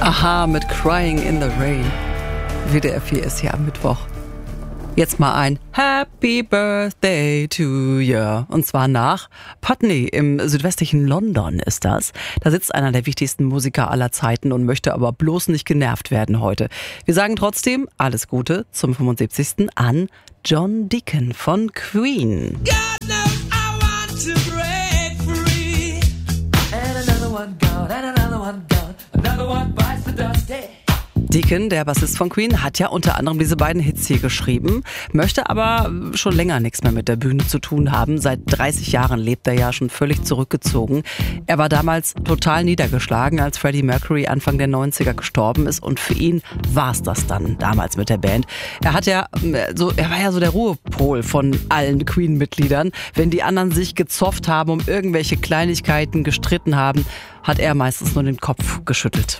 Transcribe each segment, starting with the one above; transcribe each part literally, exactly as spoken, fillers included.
Aha mit Crying in the Rain. W D R vier ist hier am Mittwoch. Jetzt mal ein Happy Birthday to you. Und zwar nach Putney im südwestlichen London ist das. Da sitzt einer der wichtigsten Musiker aller Zeiten und möchte aber bloß nicht genervt werden heute. Wir sagen trotzdem alles Gute zum fünfundsiebzigsten an John Deacon von Queen. God knows I want to break free. And another one gone, and another one gone. Another one bites the dust, hey. Deacon, der Bassist von Queen, hat ja unter anderem diese beiden Hits hier geschrieben, möchte aber schon länger nichts mehr mit der Bühne zu tun haben. Seit dreißig Jahren lebt er ja schon völlig zurückgezogen. Er war damals total niedergeschlagen, als Freddie Mercury Anfang der neunziger gestorben ist, und für ihn war es das dann damals mit der Band. Er hat ja so, er war ja so der Ruhepol von allen Queen-Mitgliedern. Wenn die anderen sich gezofft haben, um irgendwelche Kleinigkeiten gestritten haben, hat er meistens nur den Kopf geschüttelt.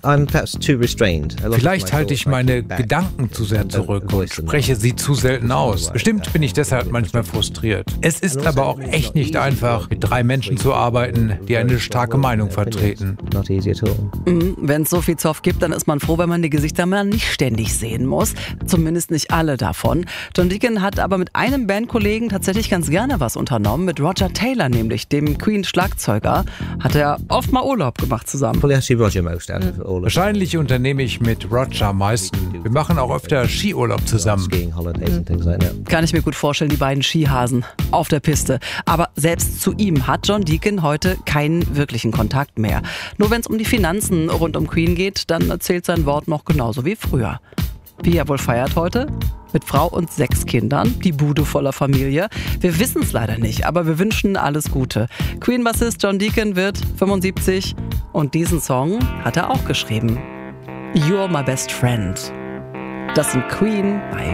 Vielleicht halte ich meine Gedanken zu sehr zurück und spreche sie zu selten aus. Bestimmt bin ich deshalb manchmal frustriert. Es ist aber auch echt nicht einfach, mit drei Menschen zu arbeiten, die eine starke Meinung vertreten. Mhm, wenn es so viel Zoff gibt, dann ist man froh, wenn man die Gesichter mal nicht ständig sehen muss. Zumindest nicht alle davon. John Deacon hat aber mit einem Bandkollegen tatsächlich ganz gerne was unternommen. Mit Roger Taylor nämlich, dem Queen-Schlagzeuger, hat er oft mal Urlaub gemacht zusammen. Wahrscheinlich unternehme ich mit Roger am meisten. Wir machen auch öfter Skiurlaub zusammen. Kann ich mir gut vorstellen, die beiden Skihasen auf der Piste. Aber selbst zu ihm hat John Deacon heute keinen wirklichen Kontakt mehr. Nur wenn es um die Finanzen rund um Queen geht, dann zählt sein Wort noch genauso wie früher. Wie er wohl feiert heute? Mit Frau und sechs Kindern, die Bude voller Familie. Wir wissen es leider nicht, aber wir wünschen alles Gute. Queen-Bassist John Deacon wird fünfundsiebzig und diesen Song hat er auch geschrieben. You're my best friend. Das sind Queen bei